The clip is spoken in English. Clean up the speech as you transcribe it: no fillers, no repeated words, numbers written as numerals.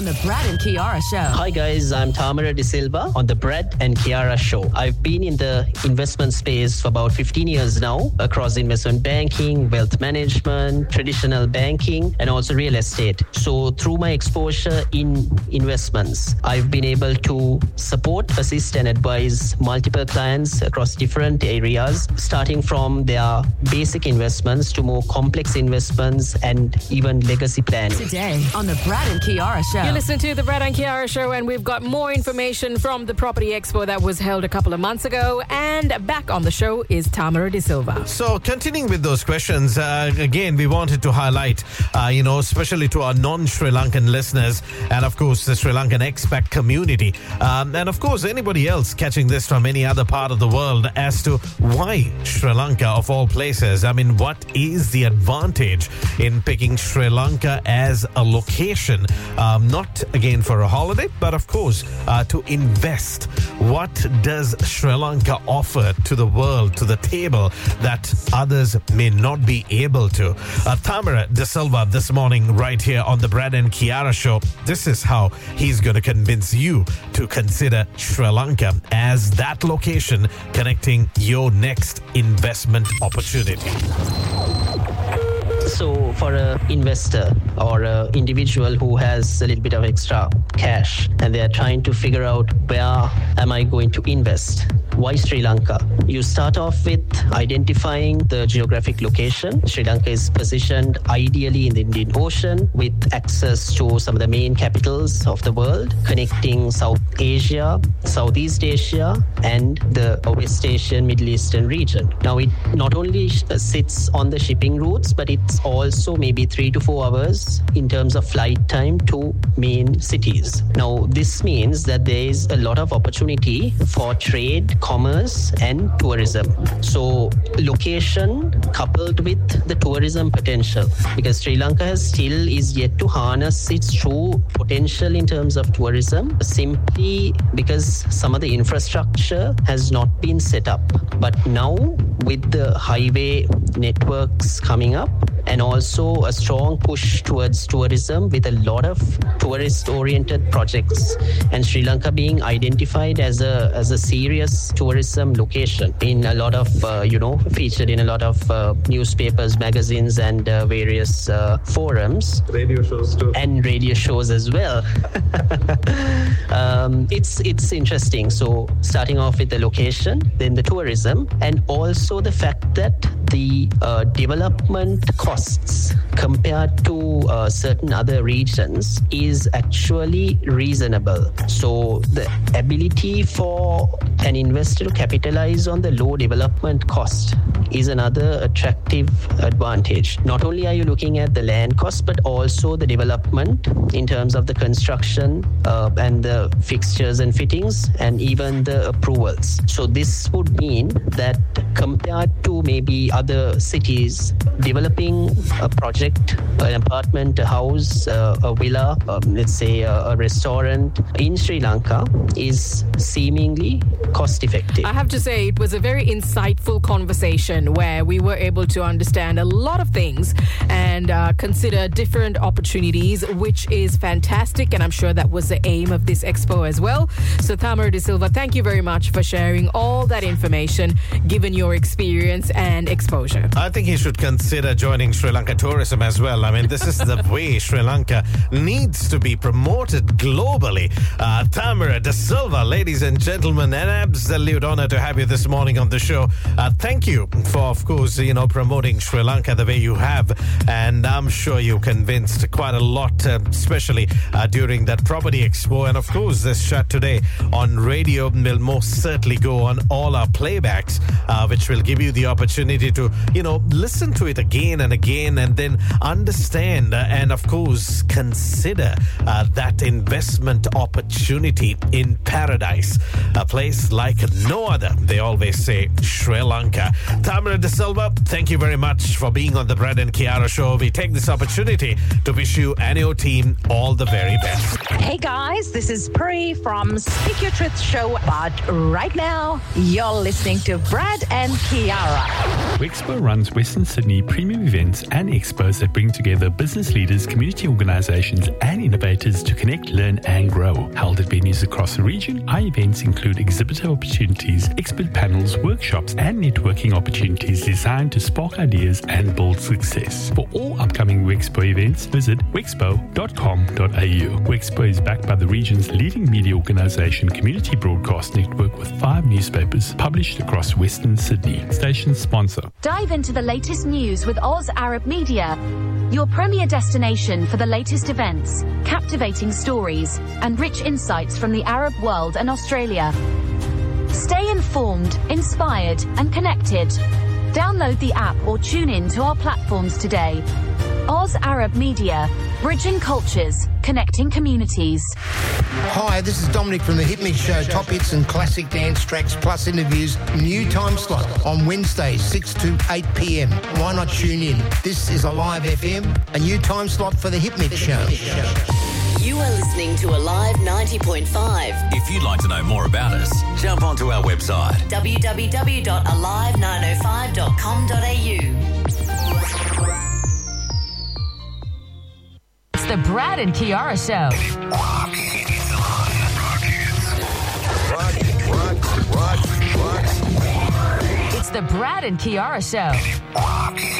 on the Brad and Chiara Show. Hi guys, I'm Tamara De Silva on the Brad and Chiara Show. I've been in the investment space for about 15 years now, across investment banking, wealth management, traditional banking, and also real estate. So through my exposure in investments, I've been able to support, assist, and advise multiple clients across different areas, starting from their basic investments to more complex investments and even legacy planning. Today on the Brad and Chiara Show. You listen to the Brad and Chiara Show, and we've got more information from the Property Expo that was held a couple of months ago. And back on the show is Tamara De Silva. So, continuing with those questions, again, we wanted to highlight, especially to our non-Sri Lankan listeners, and of course, the Sri Lankan expat community, and of course, anybody else catching this from any other part of the world, as to why Sri Lanka, of all places. I mean, what is the advantage in picking Sri Lanka as a location? Not again for a holiday, but of course to invest. What does Sri Lanka offer to the world, to the table, that others may not be able to? Tamara De Silva this morning right here on the Brad and Chiara Show. This is how he's going to convince you to consider Sri Lanka as that location connecting your next investment opportunity. So for an investor or an individual who has a little bit of extra cash and they are trying to figure out, where am I going to invest? Why Sri Lanka? You start off with identifying the geographic location. Sri Lanka is positioned ideally in the Indian Ocean with access to some of the main capitals of the world, connecting South Asia, Southeast Asia, and the West Asian, Middle Eastern region. Now, it not only sits on the shipping routes, but it's also maybe 3 to 4 hours in terms of flight time to main cities. Now, this means that there is a lot of opportunity for trade, commerce, and tourism. So, location coupled with the tourism potential, because Sri Lanka still is yet to harness its true potential in terms of tourism, simply because some of the infrastructure has not been set up. But now, with the highway networks coming up, and also a strong push towards tourism with a lot of tourist-oriented projects, and Sri Lanka being identified as a serious tourism location in a lot of, featured in a lot of newspapers, magazines, and various forums. Radio shows too. And radio shows as well. It's interesting. So starting off with the location, then the tourism, and also the fact that the development costs compared to certain other regions is actually reasonable. So the ability for an investor to capitalize on the low development cost is another attractive advantage. Not only are you looking at the land cost, but also the development in terms of the construction and the fixtures and fittings, and even the approvals. So this would mean that compared to maybe other cities, developing a project, an apartment, a house, a villa, let's say a restaurant in Sri Lanka is seemingly cost effective. I have to say, it was a very insightful conversation where we were able to understand a lot of things and consider different opportunities, which is fantastic. And I'm sure that was the aim of this expo as well. So Tamara De Silva, thank you very much for sharing all that information, given your experience and exposure. I think he should consider joining Sri Lanka Tourism as well. I mean, this is the way Sri Lanka needs to be promoted globally. Tamara De Silva, ladies and gentlemen, an absolute honor to have you this morning on the show. Thank you for, of course, promoting Sri Lanka the way you have. And I'm sure you convinced quite a lot, especially during that Property Expo. And of course, this shot today on radio will most certainly go on all our playbacks, which will give you the opportunity to, listen to it again and again, and then understand and, of course, consider that investment opportunity in paradise, a place like no other. They always say Sri Lanka. Tamara De Silva, thank you very much for being on the Brad and Chiara Show. We take this opportunity to wish you and your team all the very best. Hey guys, this is Pri from Speak Your Truth Show. But right now, you're listening to Brad and Chiara. Wixper runs Western Sydney premium events and expos that bring together business leaders, community organisations and innovators to connect, learn and grow. Held at venues across the region, our events include exhibitor opportunities, expert panels, workshops and networking opportunities designed to spark ideas and build success. For all upcoming Wexpo events, visit wexpo.com.au. Wexpo is backed by the region's leading media organisation, Community Broadcast Network, with 5 newspapers published across Western Sydney. Station sponsor. Dive into the latest news with Oz Arab Media, your premier destination for the latest events, captivating stories, and rich insights from the Arab world and Australia. Stay informed, inspired, and connected. Download the app or tune in to our platforms today. Oz Arab Media, bridging cultures, connecting communities. Hi, this is Dominic from The Hit Mix Show. Top hits and classic dance tracks plus interviews. New time slot on Wednesdays, 6 to 8 p.m. Why not tune in? This is Alive FM, a new time slot for The Hit Mix Show. You are listening to Alive 90.5. If you'd like to know more about us, jump onto our website. www.alive905.com.au. It's the Brad and Kiara Show. It's the Brad and Kiara Show.